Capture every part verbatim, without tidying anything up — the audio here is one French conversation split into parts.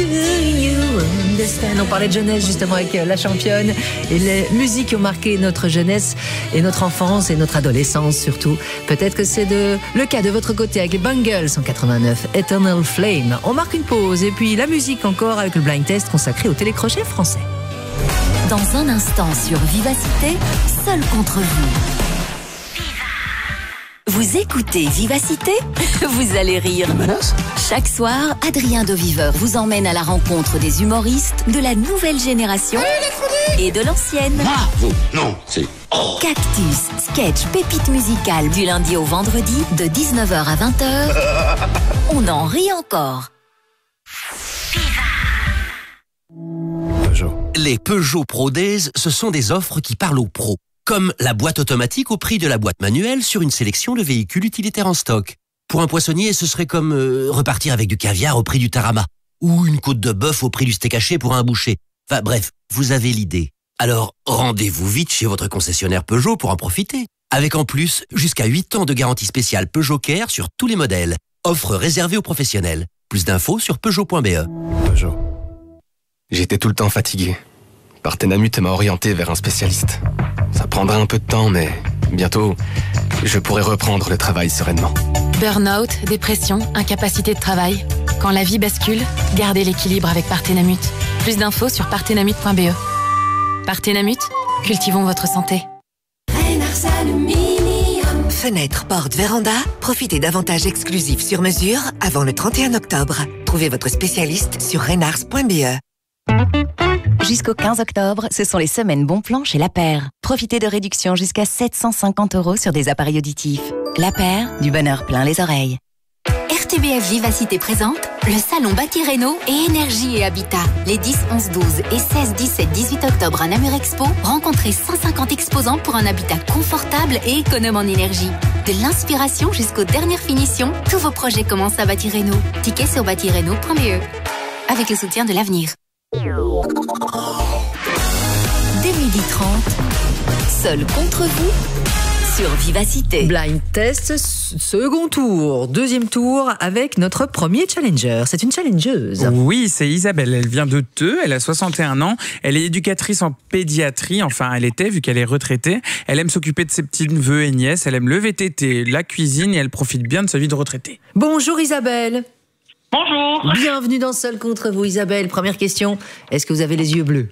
On parlait de jeunesse justement avec La Championne et les musiques qui ont marqué notre jeunesse et notre enfance et notre adolescence surtout. Peut-être que c'est de, le cas de votre côté avec les Bangles en quatre-vingt-neuf, Eternal Flame. On marque une pause et puis la musique encore avec le blind test consacré au télécrochet français. Dans un instant sur Vivacité, seul contre vous. Vous écoutez Vivacité? Vous allez rire. Chaque soir, Adrien Deviveur vous emmène à la rencontre des humoristes de la nouvelle génération et de l'ancienne. Ah, vous, non, c'est... Oh. Cactus, sketch, pépite musicale du lundi au vendredi de dix-neuf heures à vingt heures. On en rit encore. Peugeot. Les Peugeot Pro Days, ce sont des offres qui parlent aux pros. Comme la boîte automatique au prix de la boîte manuelle sur une sélection de véhicules utilitaires en stock. Pour un poissonnier, ce serait comme euh, repartir avec du caviar au prix du tarama. Ou une côte de bœuf au prix du steak haché pour un boucher. Enfin bref, vous avez l'idée. Alors, rendez-vous vite chez votre concessionnaire Peugeot pour en profiter. Avec en plus, jusqu'à huit ans de garantie spéciale Peugeot Care sur tous les modèles. Offre réservée aux professionnels. Plus d'infos sur Peugeot point B E. Peugeot. J'étais tout le temps fatigué. Partenamut m'a orienté vers un spécialiste. Ça prendra un peu de temps, mais bientôt, je pourrai reprendre le travail sereinement. Burnout, dépression, incapacité de travail. Quand la vie bascule, gardez l'équilibre avec Partenamut. Plus d'infos sur partenamut point B E. Partenamut, cultivons votre santé. Fenêtre, porte, véranda, profitez d'avantages exclusifs sur mesure avant le trente et un octobre. Trouvez votre spécialiste sur renars point B E. Jusqu'au quinze octobre, ce sont les semaines bons plans chez La Paire. Profitez de réductions jusqu'à sept cent cinquante euros sur des appareils auditifs. La Paire, du bonheur plein les oreilles. R T B F Vivacité présente le salon Bâti Réno et Énergie et Habitat. Les dix, onze, douze et seize, dix-sept, dix-huit octobre à Namur Expo, rencontrez cent cinquante exposants pour un habitat confortable et économe en énergie. De l'inspiration jusqu'aux dernières finitions, tous vos projets commencent à Bâti Réno. Ticket sur bâti réno point B E. Avec le soutien de l'avenir. Dès midi trente, seul contre vous sur Vivacité. Blind test, second tour, deuxième tour avec notre premier challenger. C'est une challengeuse. Oui, c'est Isabelle. Elle vient de Theux, elle a soixante et un ans. Elle est éducatrice en pédiatrie, enfin elle était vu qu'elle est retraitée. Elle aime s'occuper de ses petits-neveux et nièces. Elle aime le V T T, la cuisine et elle profite bien de sa vie de retraitée. Bonjour Isabelle. Bonjour. Bienvenue dans Seul contre vous Isabelle. Première question, est-ce que vous avez les yeux bleus?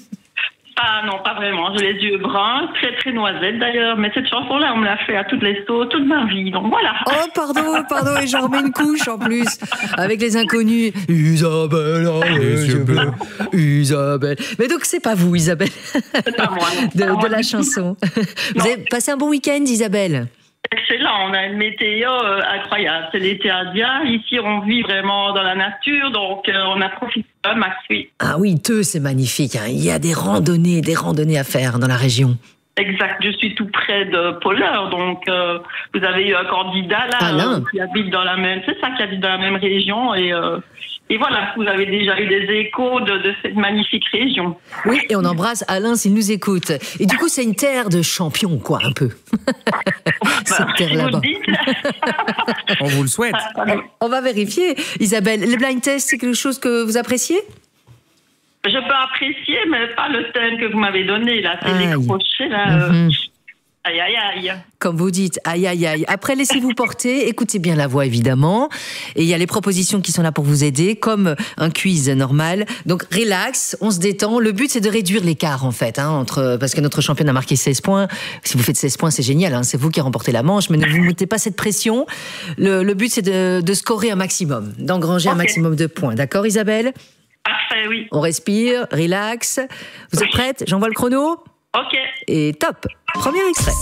Ah non, pas vraiment. J'ai les yeux bruns, très très noisettes d'ailleurs. Mais cette chanson-là, on me l'a fait à toutes les sauts, toute ma vie. Donc voilà. Oh pardon, pardon, et j'en remets une couche en plus. Avec les inconnus. Isabelle, oh, les yeux bleus. Isabelle. Mais donc c'est pas vous Isabelle. C'est pas moi. Non. De, pas moi. de la chanson. Vous avez passé un bon week-end Isabelle? Excellent, on a une météo euh, incroyable. C'est l'été indien. Ici, on vit vraiment dans la nature, donc euh, on a profité un max, oui. Ah oui, Theux, c'est magnifique. Hein. Il y a des randonnées, des randonnées à faire dans la région. Exact, je suis tout près de Polleur, donc euh, vous avez eu un candidat là Alain. euh, qui habite dans la même, c'est ça, qui habite dans la même région et euh, et voilà, vous avez déjà eu des échos de, de cette magnifique région. Oui, et on embrasse Alain s'il nous écoute. Et du coup, c'est une terre de champions, quoi, un peu. Cette Bah, terre si vous là-bas. le dites. On vous le souhaite. On va vérifier. Isabelle, les blind tests, c'est quelque chose que vous appréciez? Je peux apprécier, mais pas le thème que vous m'avez donné là, c'est Aïe. les crochets là. euh, Mhm. Aïe aïe aïe. Comme vous dites, aïe aïe aïe. Après, laissez-vous porter, écoutez bien la voix évidemment. Et il y a les propositions qui sont là pour vous aider, comme un quiz normal. Donc relax, on se détend. Le but c'est de réduire l'écart en fait, hein, entre parce que notre championne a marqué seize points. Si vous faites seize points, c'est génial, hein, c'est vous qui remportez la manche, mais ne vous mettez pas cette pression. Le, le but c'est de, de scorer un maximum, d'engranger Ok. un maximum de points. D'accord Isabelle? Parfait, oui. On respire, relax. Vous êtes prête? J'envoie le chrono. Ok. Et top. Premier extrait.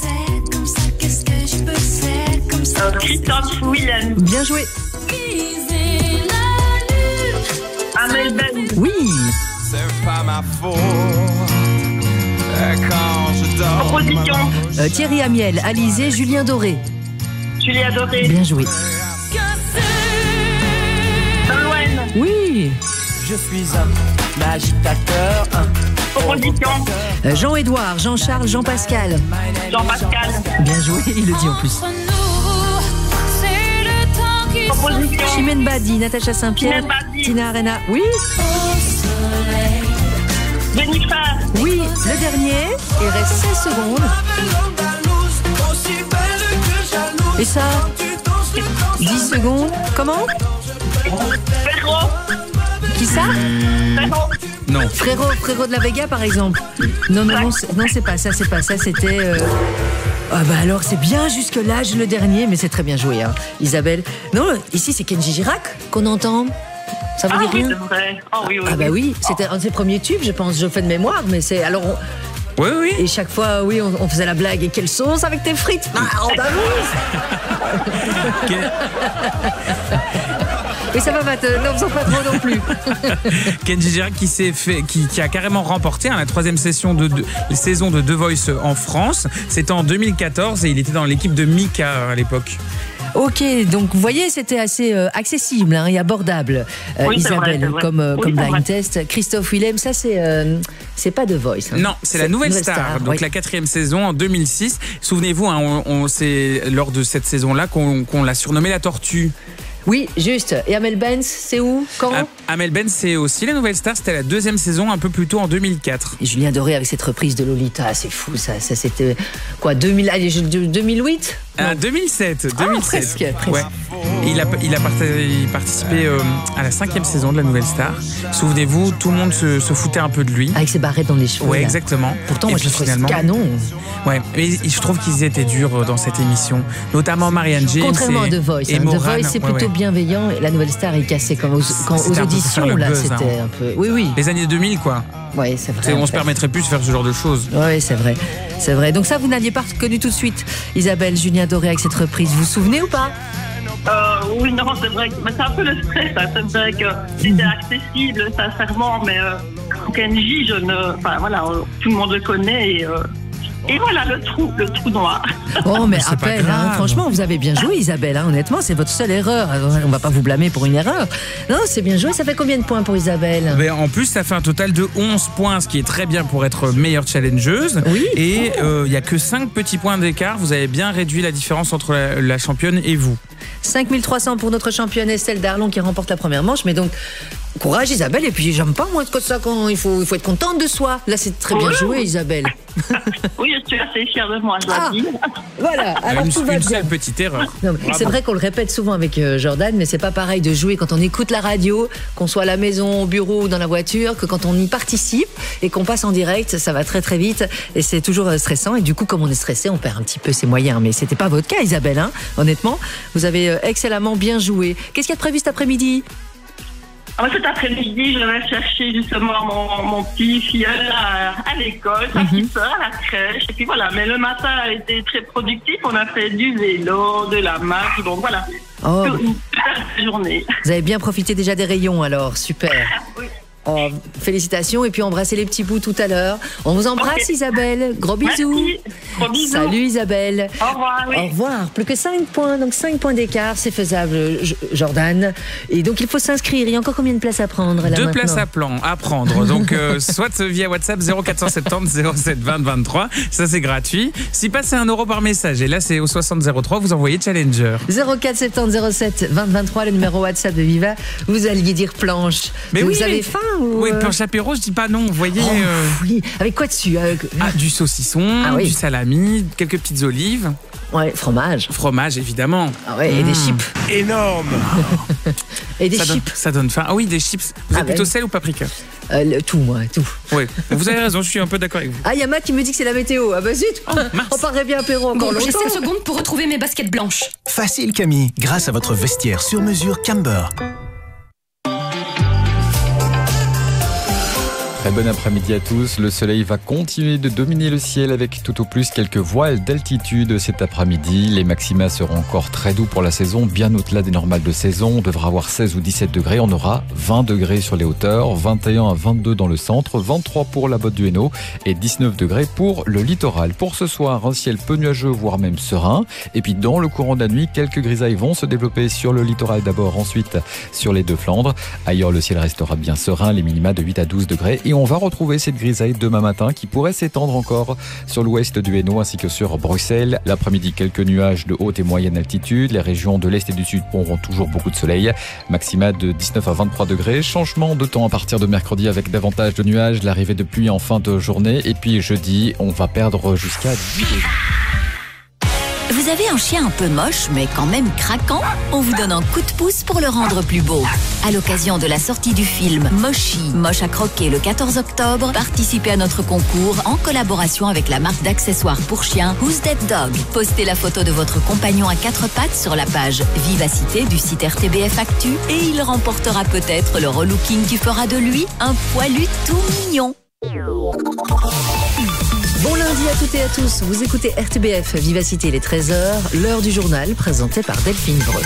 Euh, Christophe Willem, Bien joué. Amel Ben, Oui. C'est pas ma faute quand je dors. Proposition, Euh, Thierry Amiel, Alizé, Julien Doré. Julia Doré, Bien joué. Nolwenn, Oui. Je suis un agitateur, un Proposition, Euh, Jean-Édouard, Jean-Charles, Jean-Pascal. Jean-Pascal, Bien joué, il le dit en plus. Proposition, Chimène Badi, Natacha Saint-Pierre. Chimène Badi, Tina Arena. Oui. Jennifer. Oui, le dernier. Il reste seize secondes. Et ça dix secondes. Comment? Frérot. Qui ça? Frérot. Non. Frérot, frérot de la Vega, par exemple. Non, non, non, c'est, non, c'est pas ça, c'est pas ça. C'était. Euh... Ah bah alors, c'est bien jusque-là, le dernier, mais c'est très bien joué, hein. Isabelle. Non, ici, c'est Kenji Girac qu'on entend. Ça vous Ah dit oui, rien? c'est vrai. Ah oui, oui. Ah bah oui, c'était un de ses premiers tubes, je pense. Je fais de mémoire, mais c'est. Alors. On... Oui, oui. Et chaque fois, oui, on, on faisait la blague. Et quelle sauce avec tes frites? Ah, en Et ça va, Matt, n'en faisons pas trop non plus. Kenji Girac qui, s'est fait, qui, qui a carrément remporté hein, la troisième session de, de, saison de The Voice en France. C'était en deux mille quatorze et il était dans l'équipe de Mika à l'époque. Ok, donc vous voyez, c'était assez euh, accessible hein, et abordable, euh, Oui, c'est Isabelle, vrai, c'est vrai. comme, euh, Oui, comme c'est blind vrai. test. Christophe Willem, ça c'est euh, c'est pas The Voice. Hein. Non, c'est, c'est la Nouvelle Star, Star donc oui. La quatrième saison en deux mille six. Souvenez-vous, hein, on, on, c'est lors de cette saison-là qu'on, qu'on l'a surnommée la Tortue. Oui, juste. Et Amel Benz, c'est où? Quand? Am- Amel Benz, c'est aussi la Nouvelle Star. C'était la deuxième saison, un peu plus tôt en deux mille quatre. Et Julien Doré avec cette reprise de Lolita, c'est fou ça. Ça c'était quoi? deux mille, allez, deux mille huit? Ah, deux mille sept. Ah, deux mille sept. presque, presque. Ouais. Et il a, il a participé euh, à la cinquième saison de la Nouvelle Star. Souvenez-vous, tout le monde se, se foutait un peu de lui. Avec ses barrettes dans les cheveux. Ouais, là. exactement. Pourtant, et moi, je le trouvais canon. Ouais, mais je trouve qu'ils étaient durs dans cette émission, notamment Marianne James. Contrairement et, à The Voice. Et hein. Morane, The Voice, c'est ouais, plutôt ouais. bienveillant. Et la Nouvelle Star est cassée comme aux, quand, aux auditions. Un Là, buzz, c'était hein. un peu. Oui, oui. Les années deux mille, quoi. Ouais, c'est vrai. C'est, on se permettrait plus de faire ce genre de choses. Oui, c'est vrai. C'est vrai. Donc ça, vous n'aviez pas reconnu tout de suite, Isabelle, Julien Doré avec cette reprise. Vous vous souvenez ou pas? Euh, oui, non, c'est vrai que mais c'est un peu le stress. Hein. C'est vrai que c'était accessible, sincèrement, mais euh, Kenji, je ne. Enfin, voilà, euh, tout le monde le connaît et. Euh, Et voilà le trou, le trou noir. Oh, mais, mais à peine, hein, franchement, vous avez bien joué, Isabelle. Hein, honnêtement, c'est votre seule erreur. On va pas vous blâmer pour une erreur. Non, c'est bien joué. Ça fait combien de points pour Isabelle? Mais en plus, ça fait un total de onze points, ce qui est très bien pour être meilleure challengeuse. Oui. Et il euh, n'y a que cinq petits points d'écart. Vous avez bien réduit la différence entre la, la championne et vous. cinq mille trois cents pour notre championne Estelle Darlon qui remporte la première manche. Mais donc, courage Isabelle. Et puis, j'aime pas moi que ça quand il faut, il faut être contente de soi. Là, c'est très bien oui. joué, Isabelle. Oui, je suis assez fière de moi, je dois ah, dire. Voilà, alors une, tout va une bien. seule petite erreur. Non, c'est vrai qu'on le répète souvent avec euh, Jordan, mais c'est pas pareil de jouer quand on écoute la radio, qu'on soit à la maison, au bureau ou dans la voiture, que quand on y participe et qu'on passe en direct, ça va très très vite et c'est toujours euh, stressant. Et du coup, comme on est stressé, on perd un petit peu ses moyens. Mais c'était pas votre cas, Isabelle, hein, honnêtement. Vous avez euh, excellemment bien joué. Qu'est-ce qu'il y a de prévu cet après-midi? Alors, cet après-midi, je vais chercher justement mon, mon petit filleul à, à l'école, sa Mm-hmm. petite sœur à la crèche. Et puis voilà, mais le matin a été très productif. On a fait du vélo, de la marche. Donc voilà, Oh. une belle journée. Vous avez bien profité déjà des rayons alors, super. Oui. Oh, félicitations et puis embrassez les petits bouts tout à l'heure. On vous embrasse Ok. Isabelle, gros bisous. Merci. Gros bisous. Salut Isabelle. Au revoir. Oui. Au revoir. Plus que cinq points, donc cinq points d'écart, c'est faisable, J- Jordan. Et donc il faut s'inscrire. Il y a encore combien de places à prendre là Deux maintenant? places à, plan, à prendre. Donc, euh, soit via WhatsApp zéro quatre cent soixante-dix zéro sept vingt vingt-trois. Ça, c'est gratuit. Si passez un euro par message, et là, c'est au soixante zéro trois, vous envoyez Challenger. zéro quatre soixante-dix zéro sept vingt vingt-trois, le numéro WhatsApp de Viva. Vous alliez dire planche. Mais vous oui, avez mais- faim ou Oui, euh, planche apéro, je dis pas non. Vous voyez. oh, euh, oui. Avec quoi dessus? Avec- ah, du saucisson, Ah oui. du salami, quelques petites olives, Ouais, fromage. fromage évidemment. Ah ouais, et des Mmh. chips. Énorme. Et des ça, donne, chips. ça donne faim. Ah oui, des chips. Vous Ah êtes plutôt ben. sel ou paprika? Euh, le- tout, moi, tout. Oui, vous avez raison, je suis un peu d'accord avec vous. Ah, il y a Matt qui me dit que c'est la météo. Ah bah zut, on parlerait bien apéro encore Bon, j'ai longtemps. cinq secondes pour retrouver mes baskets blanches. Facile Camille, grâce à votre vestiaire sur mesure Camber. Très bon après-midi à tous. Le soleil va continuer de dominer le ciel avec tout au plus quelques voiles d'altitude cet après-midi. Les maxima seront encore très doux pour la saison, bien au-delà des normales de saison. On devra avoir seize ou dix-sept degrés. On aura vingt degrés sur les hauteurs, vingt et un à vingt-deux dans le centre, vingt-trois pour la Botte du Hainaut et dix-neuf degrés pour le littoral. Pour ce soir, un ciel peu nuageux, voire même serein. Et puis dans le courant de la nuit, quelques grisailles vont se développer sur le littoral d'abord, ensuite sur les deux Flandres. Ailleurs, le ciel restera bien serein, les minima de huit à douze degrés. Et on on va retrouver cette grisaille demain matin qui pourrait s'étendre encore sur l'ouest du Hainaut ainsi que sur Bruxelles. L'après-midi, quelques nuages de haute et moyenne altitude. Les régions de l'est et du sud auront toujours beaucoup de soleil. Maxima de dix-neuf à vingt-trois degrés. Changement de temps à partir de mercredi avec davantage de nuages. L'arrivée de pluie en fin de journée. Et puis jeudi, on va perdre jusqu'à dix degrés. Vous avez un chien un peu moche, mais quand même craquant? On vous donne un coup de pouce pour le rendre plus beau. À l'occasion de la sortie du film Moshi, Moche à croquer le quatorze octobre, participez à notre concours en collaboration avec la marque d'accessoires pour chiens Who's That Dog. Postez la photo de votre compagnon à quatre pattes sur la page Vivacité du site R T B F Actu et il remportera peut-être le relooking qui fera de lui un poilu tout mignon. Bon lundi à toutes et à tous, vous écoutez R T B F Vivacité les treize heures, l'heure du journal présenté par Delphine Breu.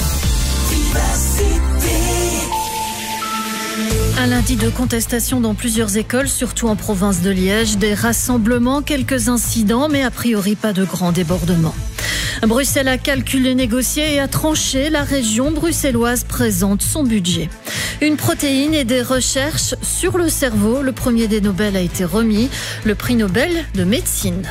Un lundi de contestation dans plusieurs écoles, surtout en province de Liège, des rassemblements, quelques incidents, mais a priori pas de grands débordements. Bruxelles a calculé, négocié et a tranché. La région bruxelloise présente son budget. Une protéine et des recherches sur le cerveau. Le premier des Nobel a été remis, le prix Nobel de médecine.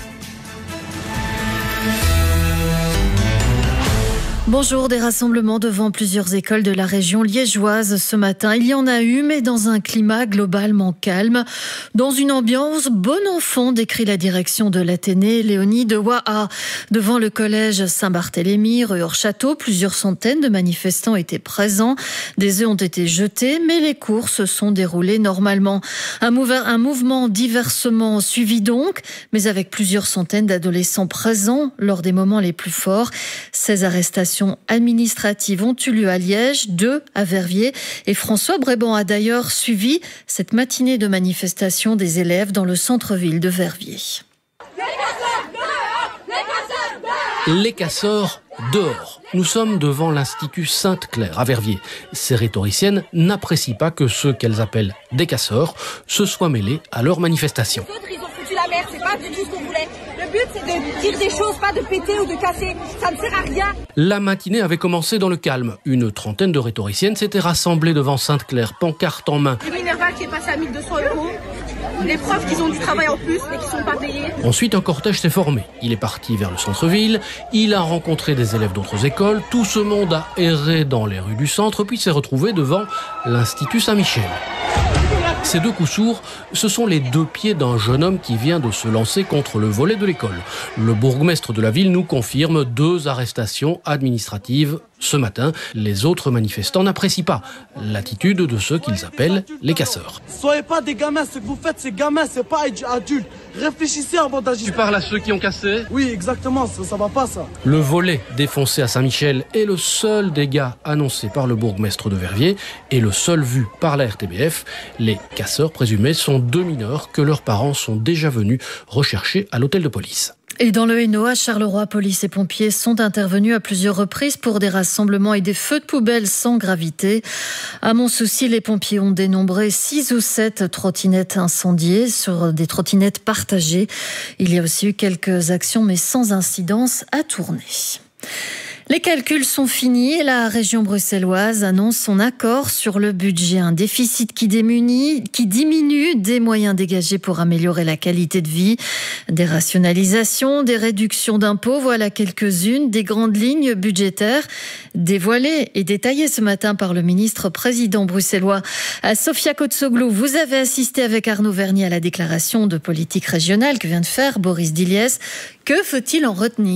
Bonjour, des rassemblements devant plusieurs écoles de la région liégeoise ce matin. Il y en a eu, mais dans un climat globalement calme. Dans une ambiance bon enfant, décrit la direction de l'Athénée, Léonie de Waha. Devant le collège Saint-Barthélemy, rue Hors-Château, plusieurs centaines de manifestants étaient présents. Des œufs ont été jetés, mais les cours se sont déroulés normalement. Un, mouve- un mouvement diversement suivi donc, mais avec plusieurs centaines d'adolescents présents lors des moments les plus forts. seize arrestations administratives ont eu lieu à Liège, deux à Verviers. Et François Bréban a d'ailleurs suivi cette matinée de manifestation des élèves dans le centre-ville de Verviers. Les casseurs dehors. Nous sommes devant l'Institut Sainte-Claire à Verviers. Ces rhétoriciennes n'apprécient pas que ceux qu'elles appellent des casseurs se soient mêlés à leur manifestation. Ils ont foutu la merde, c'est pas du tout ce qu'on voulait. Le but, c'est de dire des choses, pas de péter ou de casser. Ça ne sert à rien. La matinée avait commencé dans le calme. Une trentaine de rhétoriciennes s'étaient rassemblées devant Sainte-Claire, pancarte en main. Le Minerval qui est passé à mille deux cents euros. Les profs qui ont du travail en plus mais qui ne sont pas payés. Ensuite, un cortège s'est formé. Il est parti vers le centre-ville. Il a rencontré des élèves d'autres écoles. Tout ce monde a erré dans les rues du centre, puis s'est retrouvé devant l'Institut Saint-Michel. Ces deux coups sourds, ce sont les deux pieds d'un jeune homme qui vient de se lancer contre le volet de l'école. Le bourgmestre de la ville nous confirme deux arrestations administratives ce matin. Les autres manifestants n'apprécient pas l'attitude de ceux qu'ils appellent les casseurs. Soyez pas des gamins, ce que vous faites, c'est gamins, c'est pas adultes. Réfléchissez avant d'agir. Tu parles à ceux qui ont cassé ? Oui, exactement, ça, ça va pas ça. Le volet défoncé à Saint-Michel est le seul dégât annoncé par le bourgmestre de Verviers et le seul vu par la R T B F. Les casseurs présumés sont deux mineurs que leurs parents sont déjà venus rechercher à l'hôtel de police. Et dans le Hainaut, à Charleroi, police et pompiers sont intervenus à plusieurs reprises pour des rassemblements et des feux de poubelle sans gravité. À Montsouci, les pompiers ont dénombré six ou sept trottinettes incendiées sur des trottinettes partagées. Il y a aussi eu quelques actions, mais sans incidence à tourner. Les calculs sont finis et la région bruxelloise annonce son accord sur le budget. Un déficit qui diminue, qui diminue des moyens dégagés pour améliorer la qualité de vie. Des rationalisations, des réductions d'impôts, voilà quelques-unes des grandes lignes budgétaires dévoilées et détaillées ce matin par le ministre président bruxellois. À Sofia Kotsoglou, vous avez assisté avec Arnaud Vernier à la déclaration de politique régionale que vient de faire Boris Diliès. Que faut-il en retenir ?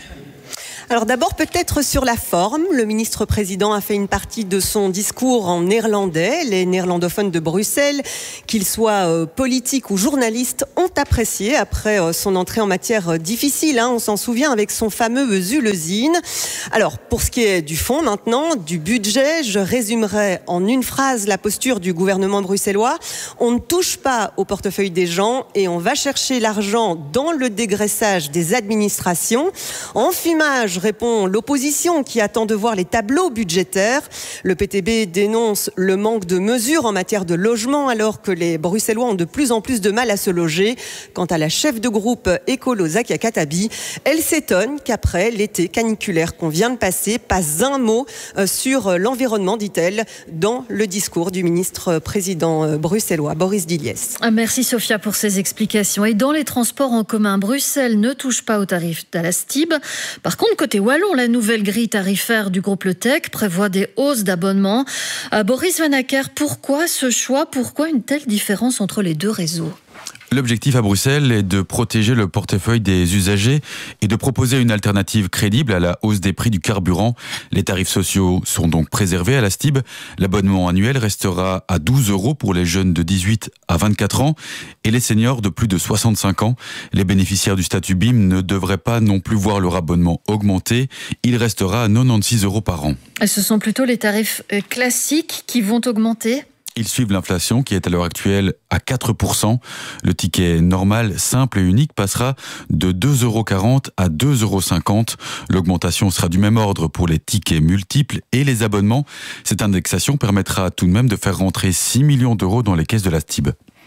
Alors d'abord, peut-être sur la forme, le ministre-président a fait une partie de son discours en néerlandais. Les néerlandophones de Bruxelles, qu'ils soient euh, politiques ou journalistes, ont apprécié après euh, son entrée en matière difficile. Hein, on s'en souvient avec son fameux Zulezine. Alors, pour ce qui est du fond maintenant, du budget, je résumerai en une phrase la posture du gouvernement bruxellois. On ne touche pas au portefeuille des gens et on va chercher l'argent dans le dégraissage des administrations. Enfumage répond l'opposition qui attend de voir les tableaux budgétaires. Le P T B dénonce le manque de mesures en matière de logement alors que les Bruxellois ont de plus en plus de mal à se loger. Quant à la chef de groupe écolo Zakia Khattabi, elle s'étonne qu'après l'été caniculaire qu'on vient de passer, pas un mot sur l'environnement, dit-elle, dans le discours du ministre président bruxellois Boris Diliès. Merci Sophia pour ces explications. Et dans les transports en commun, Bruxelles ne touche pas au tarif de la S T I B. Par contre, côté wallon, la nouvelle grille tarifaire du groupe Le Tech prévoit des hausses d'abonnement. Euh, Boris Van Acker, pourquoi ce choix ? Pourquoi une telle différence entre les deux réseaux ? L'objectif à Bruxelles est de protéger le portefeuille des usagers et de proposer une alternative crédible à la hausse des prix du carburant. Les tarifs sociaux sont donc préservés à la S T I B. L'abonnement annuel restera à douze euros pour les jeunes de dix-huit à vingt-quatre ans et les seniors de plus de soixante-cinq ans. Les bénéficiaires du statut B I M ne devraient pas non plus voir leur abonnement augmenter. Il restera à quatre-vingt-seize euros par an. Et ce sont plutôt les tarifs classiques qui vont augmenter ? Ils suivent l'inflation qui est à l'heure actuelle à quatre pour cent. Le ticket normal, simple et unique passera de deux euros quarante à deux euros cinquante. L'augmentation sera du même ordre pour les tickets multiples et les abonnements. Cette indexation permettra tout de même de faire rentrer six millions d'euros dans les caisses de la S T I B.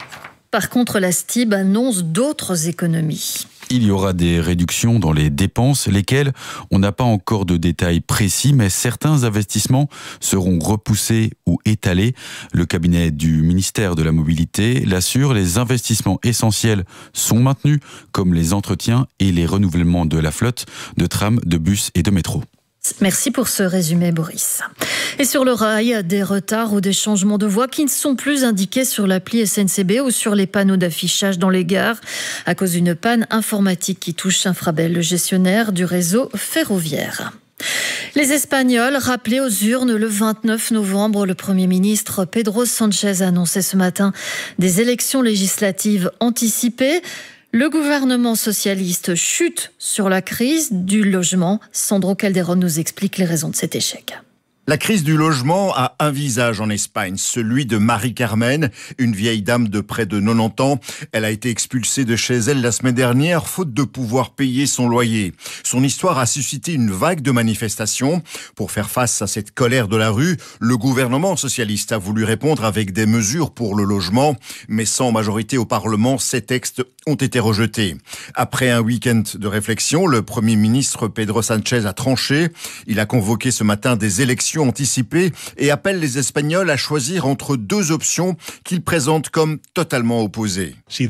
Par contre, la S T I B annonce d'autres économies. Il y aura des réductions dans les dépenses, lesquelles on n'a pas encore de détails précis, mais certains investissements seront repoussés ou étalés. Le cabinet du ministère de la Mobilité l'assure, les investissements essentiels sont maintenus, comme les entretiens et les renouvellements de la flotte de trams, de bus et de métro. Merci pour ce résumé, Boris. Et sur le rail, des retards ou des changements de voie qui ne sont plus indiqués sur l'appli S N C B ou sur les panneaux d'affichage dans les gares à cause d'une panne informatique qui touche Infrabel, le gestionnaire du réseau ferroviaire. Les Espagnols rappelés aux urnes le vingt-neuf novembre, le Premier ministre Pedro Sánchez a annoncé ce matin des élections législatives anticipées. Le gouvernement socialiste chute sur la crise du logement. Sandro Calderón nous explique les raisons de cet échec. La crise du logement a un visage en Espagne, celui de Marie-Carmen, une vieille dame de près de quatre-vingt-dix ans. Elle a été expulsée de chez elle la semaine dernière, faute de pouvoir payer son loyer. Son histoire a suscité une vague de manifestations. Pour faire face à cette colère de la rue, le gouvernement socialiste a voulu répondre avec des mesures pour le logement, mais sans majorité au Parlement, ces textes ont été rejetés. Après un week-end de réflexion, le Premier ministre Pedro Sánchez a tranché. Il a convoqué ce matin des élections anticipées et appelle les Espagnols à choisir entre deux options qu'il présente comme totalement opposées. Si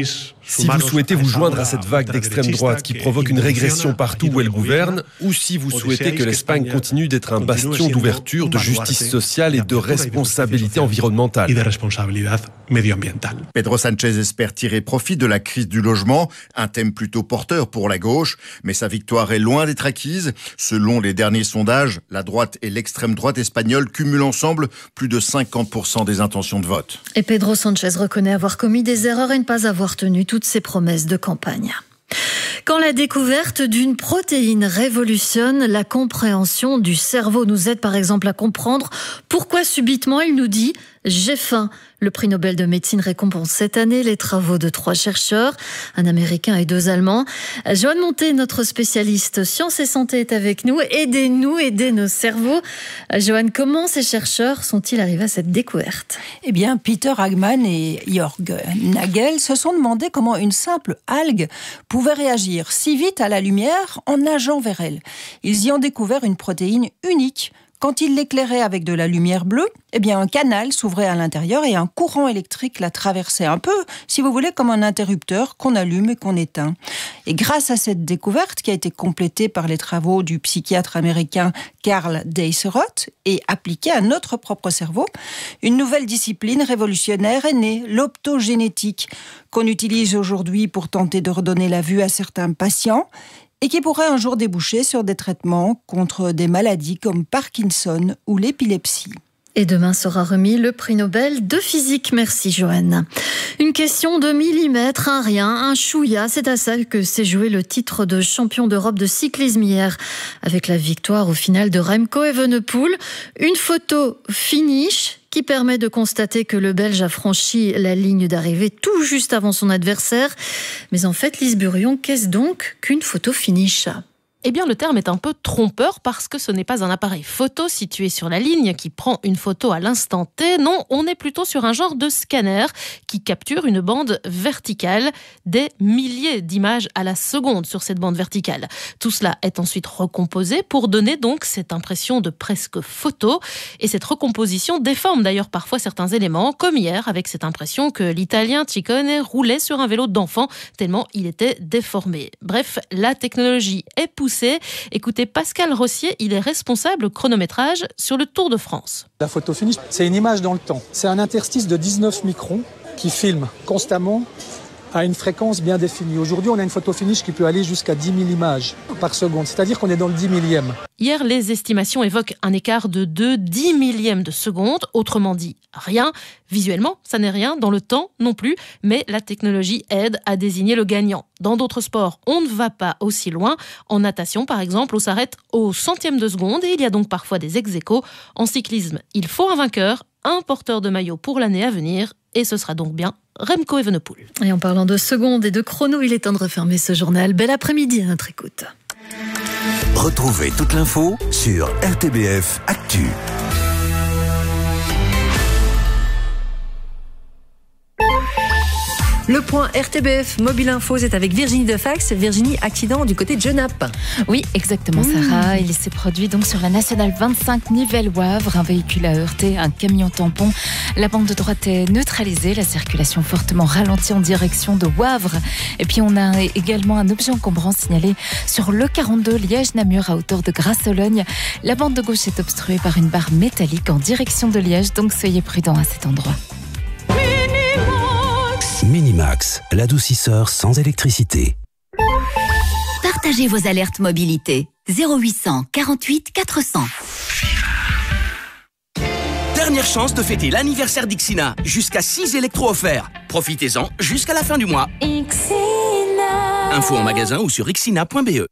vous souhaitez vous joindre à cette vague d'extrême droite qui provoque une régression partout où elle gouverne, ou si vous souhaitez que l'Espagne continue d'être un bastion d'ouverture, de justice sociale et de responsabilité environnementale. Pedro Sánchez espère tirer profit de la crise du logement, un thème plutôt porteur pour la gauche, mais sa victoire est loin d'être acquise. Selon les derniers sondages, la droite et l'extrême droite espagnole cumulent ensemble plus de cinquante pour cent des intentions de vote. Et Pedro Sánchez reconnaît avoir commis des erreurs et ne pas avoir tenu toutes ses promesses de campagne. Quand la découverte d'une protéine révolutionne la compréhension du cerveau, nous aide par exemple à comprendre pourquoi subitement il nous dit « j'ai faim ». Le prix Nobel de médecine récompense cette année les travaux de trois chercheurs, un Américain et deux Allemands. Joanne Monté, notre spécialiste sciences et santé, est avec nous. Aidez-nous, aidez nos cerveaux. Joanne, comment ces chercheurs sont-ils arrivés à cette découverte ? Eh bien, Peter Hagman et Jörg Nagel se sont demandé comment une simple algue pouvait réagir si vite à la lumière en nageant vers elle. Ils y ont découvert une protéine unique. Quand ils l'éclairaient avec de la lumière bleue, eh bien un canal s'ouvrait à l'intérieur et un courant électrique la traversait, un peu, si vous voulez, comme un interrupteur qu'on allume et qu'on éteint. Et grâce à cette découverte, qui a été complétée par les travaux du psychiatre américain Karl Deisseroth et appliquée à notre propre cerveau, une nouvelle discipline révolutionnaire est née, l'optogénétique, qu'on utilise aujourd'hui pour tenter de redonner la vue à certains patients, et qui pourrait un jour déboucher sur des traitements contre des maladies comme Parkinson ou l'épilepsie. Et demain sera remis le prix Nobel de physique. Merci Joanne. Une question de millimètres, un rien, un chouïa. C'est à ça que s'est joué le titre de champion d'Europe de cyclisme hier, avec la victoire au final de Remco Evenepoel. Une photo finish qui permet de constater que le Belge a franchi la ligne d'arrivée tout juste avant son adversaire. Mais en fait, Lise Burion, qu'est-ce donc qu'une photo finish ? Eh bien, le terme est un peu trompeur parce que ce n'est pas un appareil photo situé sur la ligne qui prend une photo à l'instant T. Non, on est plutôt sur un genre de scanner qui capture une bande verticale, des milliers d'images à la seconde sur cette bande verticale. Tout cela est ensuite recomposé pour donner donc cette impression de presque photo. Et cette recomposition déforme d'ailleurs parfois certains éléments, comme hier avec cette impression que l'Italien Ciccone roulait sur un vélo d'enfant tellement il était déformé. Bref, la technologie est poussée. Écoutez Pascal Rossier, il est responsable chronométrage sur le Tour de France. La photo finish, c'est une image dans le temps. C'est un interstice de dix-neuf microns qui filme constamment à une fréquence bien définie. Aujourd'hui, on a une photo finish qui peut aller jusqu'à dix mille images par seconde, c'est-à-dire qu'on est dans le dix millième. Hier, les estimations évoquent un écart de deux dix millièmes de seconde, autrement dit rien. Visuellement, ça n'est rien, dans le temps non plus, mais la technologie aide à désigner le gagnant. Dans d'autres sports, on ne va pas aussi loin. En natation, par exemple, on s'arrête au centième de seconde et il y a donc parfois des ex-aequo. En cyclisme, il faut un vainqueur, un porteur de maillot pour l'année à venir, et ce sera donc bien Remco Evenepoel. Et en parlant de secondes et de chrono, il est temps de refermer ce journal. Bel après-midi à notre écoute. Retrouvez toute l'info sur R T B F Actu. Le point R T B F Mobile Info, c'est avec Virginie Defax. Virginie, accident du côté de Genappe. Oui, exactement, mmh. Sarah. Il s'est produit donc sur la nationale vingt-cinq Nivelles-Wavre. Un véhicule a heurté un camion tampon. La bande de droite est neutralisée. La circulation fortement ralentie en direction de Wavre. Et puis on a également un objet encombrant signalé sur le quarante-deux Liège-Namur à hauteur de Grasse-Sologne. La bande de gauche est obstruée par une barre métallique en direction de Liège. Donc soyez prudents à cet endroit. Minimax, l'adoucisseur sans électricité. Partagez vos alertes mobilité. zéro huit cent quarante-huit quatre cents. Dernière chance de fêter l'anniversaire d'Ixina. Jusqu'à six électros offerts. Profitez-en jusqu'à la fin du mois. Ixina. Info en magasin ou sur ixina point b e.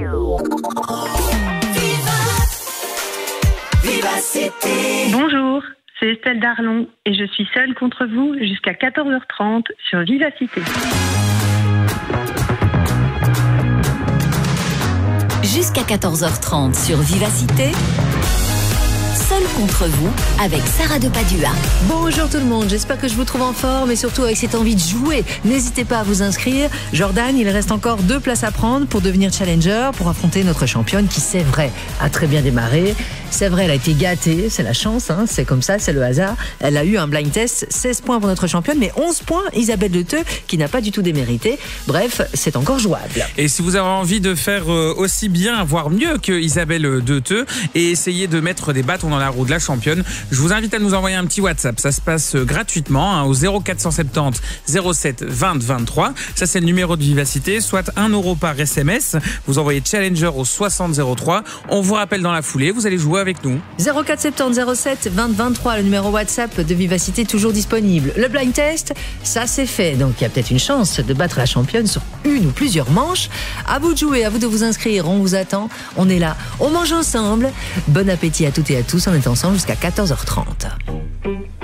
Bonjour, c'est Estelle Darlon et je suis seule contre vous jusqu'à quatorze heures trente sur Vivacité. Jusqu'à quatorze heures trente sur Vivacité. Seul contre vous avec Sarah de Padua. Bonjour tout le monde, j'espère que je vous trouve en forme et surtout avec cette envie de jouer. N'hésitez pas à vous inscrire. Jordan, il reste encore deux places à prendre pour devenir challenger, pour affronter notre championne qui, c'est vrai, a très bien démarré. C'est vrai, elle a été gâtée, c'est la chance, hein, c'est comme ça, c'est le hasard. Elle a eu un blind test, seize points pour notre championne, mais onze points Isabelle Deteux qui n'a pas du tout démérité. Bref, c'est encore jouable. Et si vous avez envie de faire aussi bien, voire mieux que Isabelle Deteux et essayer de mettre des bâtons dans la roue de la championne, je vous invite à nous envoyer un petit WhatsApp. Ça se passe gratuitement hein, au zéro quatre cent soixante-dix zéro sept vingt vingt-trois. Ça, c'est le numéro de Vivacité, soit un euro par S M S. Vous envoyez Challenger au soixante zéro trois. On vous rappelle dans la foulée, vous allez jouer avec nous. zéro quatre cent soixante-dix zéro sept vingt vingt-trois, le numéro WhatsApp de Vivacité toujours disponible. Le blind test, ça c'est fait. Donc il y a peut-être une chance de battre la championne sur une ou plusieurs manches. À vous de jouer, à vous de vous inscrire. On vous attend. On est là. On mange ensemble. Bon appétit à toutes et à tous. On est ensemble jusqu'à quatorze heures trente.